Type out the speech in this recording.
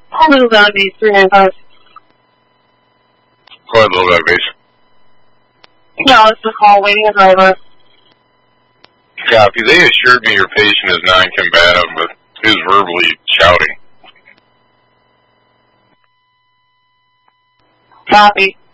Little Dog Base 395. Go ahead, Little Dog Base. No, it's the call, waiting a driver. Copy. They assured me your patient is non-combative, but is verbally shouting. Copy.